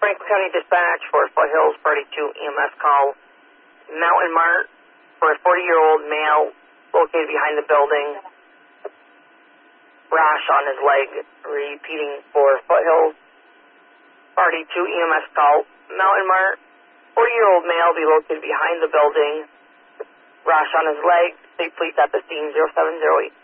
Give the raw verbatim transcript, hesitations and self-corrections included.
Franklin County Dispatch for Foothills Party two E M S call. Mountain Mart for a forty-year-old male located behind the building. Rash on his leg. Repeating for Foothills Party two E M S call. Mountain Mart, forty-year-old male be located behind the building. Rash on his leg. State police at the scene zero seven zero eight.